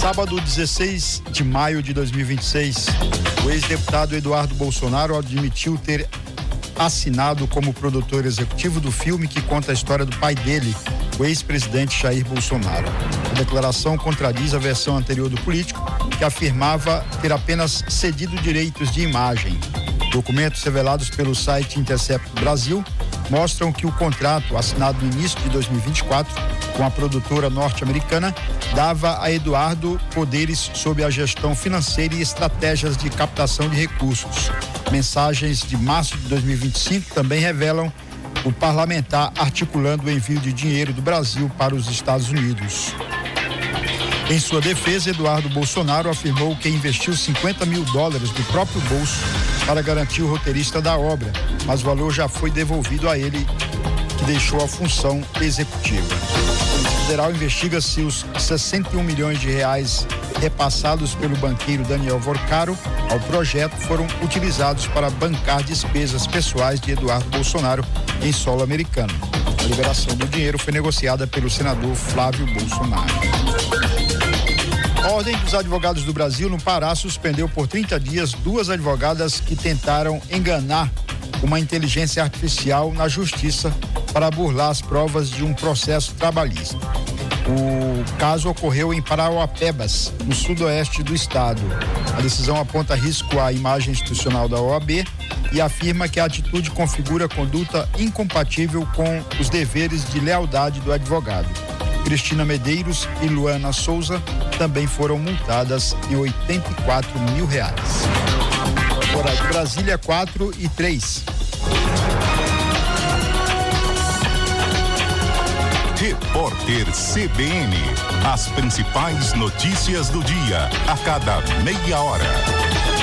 Sábado, 16 de maio de 2026, o ex-deputado Eduardo Bolsonaro admitiu ter assinado como produtor executivo do filme que conta a história do pai dele, o ex-presidente Jair Bolsonaro. A declaração contradiz a versão anterior do político, que afirmava ter apenas cedido direitos de imagem. Documentos revelados pelo site Intercept Brasil mostram que o contrato, assinado no início de 2024 com a produtora norte-americana, dava a Eduardo poderes sobre a gestão financeira e estratégias de captação de recursos. Mensagens de março de 2025 também revelam o parlamentar articulando o envio de dinheiro do Brasil para os Estados Unidos. Em sua defesa, Eduardo Bolsonaro afirmou que investiu $50 mil do próprio bolso para garantir o roteirista da obra, mas o valor já foi devolvido a ele, que deixou a função executiva. A Polícia Federal investiga se os R$61 milhões repassados pelo banqueiro Daniel Vorcaro ao projeto foram utilizados para bancar despesas pessoais de Eduardo Bolsonaro em solo americano. A liberação do dinheiro foi negociada pelo senador Flávio Bolsonaro. A Ordem dos Advogados do Brasil, no Pará, suspendeu por 30 dias 2 advogadas que tentaram enganar uma inteligência artificial na justiça para burlar as provas de um processo trabalhista. O caso ocorreu em Parauapebas, no sudoeste do estado. A decisão aponta risco à imagem institucional da OAB e afirma que a atitude configura conduta incompatível com os deveres de lealdade do advogado. Cristina Medeiros e Luana Souza também foram multadas em R$84 mil. Horário de Brasília, 4:03. Repórter CBN. As principais notícias do dia, a cada meia hora.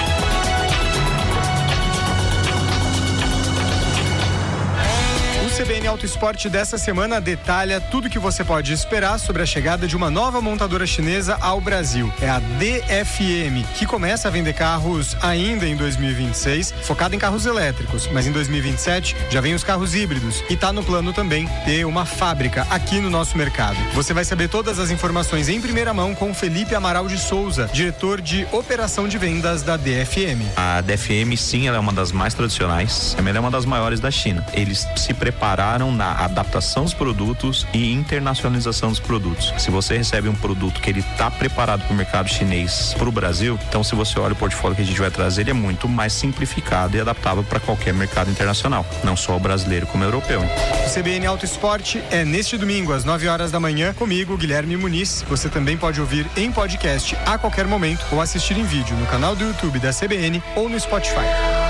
O CBN Auto Esporte dessa semana detalha tudo que você pode esperar sobre a chegada de uma nova montadora chinesa ao Brasil. É a DFM, que começa a vender carros ainda em 2026, focada em carros elétricos, mas em 2027 já vem os carros híbridos e tá no plano também ter uma fábrica aqui no nosso mercado. Você vai saber todas as informações em primeira mão com Felipe Amaral de Souza, diretor de operação de vendas da DFM. A DFM, sim, ela é uma das mais tradicionais, ela é uma das maiores da China. Eles se prepararam na adaptação dos produtos e internacionalização dos produtos. Se você recebe um produto que ele está preparado para o mercado chinês, para o Brasil, então se você olha o portfólio que a gente vai trazer, ele é muito mais simplificado e adaptável para qualquer mercado internacional, não só o brasileiro como o europeu. O CBN Auto Esporte é neste domingo às 9 horas da manhã, comigo, Guilherme Muniz. Você também pode ouvir em podcast a qualquer momento ou assistir em vídeo no canal do YouTube da CBN ou no Spotify.